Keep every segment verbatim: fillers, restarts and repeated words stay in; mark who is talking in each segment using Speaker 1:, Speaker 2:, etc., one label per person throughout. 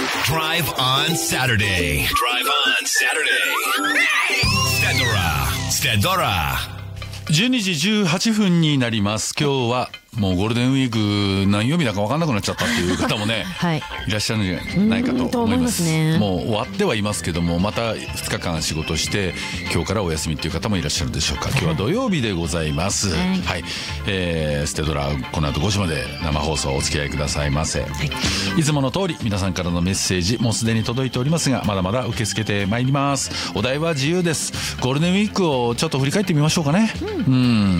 Speaker 1: Drive on Saturday. Drive on Saturday. Stedora. Stedora.
Speaker 2: じゅうにじじゅうはっぷんになります。今日はもうゴールデンウィーク何曜日だか分かんなくなっちゃったっていう方もね、はい、いらっしゃるんじゃないかと思います。ね、もう終わってはいますけども、またふつかかん仕事して今日からお休みっていう方もいらっしゃるでしょうか。今日は土曜日でございます。はい、はい、えー、ステドラこの後ごじまで生放送お付き合いくださいませ。はい、いつもの通り皆さんからのメッセージもうすでに届いておりますが、まだまだ受け付けてまいります。お題は自由です。ゴールデンウィークをちょっと振り返ってみましょうかね。うん、うん、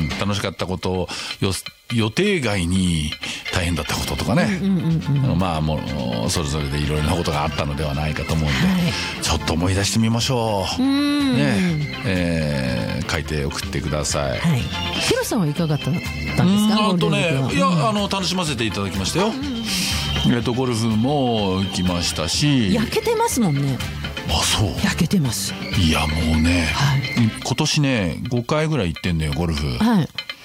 Speaker 2: 楽しかったことをよ予定外に大変だったこととかね、うんうんうんうん、まあもうそれぞれでいろいろなことがあったのではないかと思うんで、はい、ちょっと思い出してみましょう。うん、ね、えー、書いて送ってください。はい、
Speaker 3: ヒロさんはいかがだったんですか？
Speaker 2: うんとね、いや、あの楽しませていただきましたよ。うん、えっとゴルフも行きましたし。
Speaker 3: 焼けてますもんね。
Speaker 2: あ、そう。
Speaker 3: 焼けてます。
Speaker 2: いやもうね、はい、今年ねごかいぐらい行ってんのよゴルフ。はい。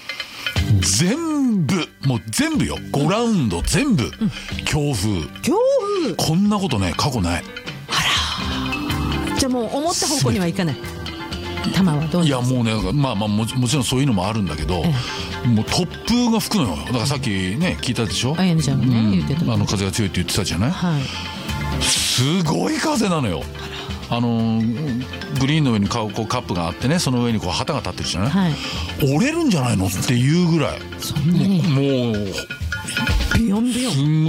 Speaker 2: 全部もう全部よ、ごラウンド全部、うん、強風強風こんなことね過去ない。
Speaker 3: あら、じゃあもう思った方向にはいかない。球はどうなんですか？い
Speaker 2: やもうね、まあまあ も, もちろんそういうのもあるんだけど、ええ、もう突風が吹くのよ。だからさっきね聞いたでしょ、
Speaker 3: あやみちゃんがね、うん、言ってた、
Speaker 2: あの風が強いって言ってたじゃない、はい、すごい風なのよ。あのグリーンの上にこうカップがあってね、その上にこう旗が立ってるじゃない、はい、折れるんじゃないのっていうぐらい、そんなにもう
Speaker 3: ビヨンビヨン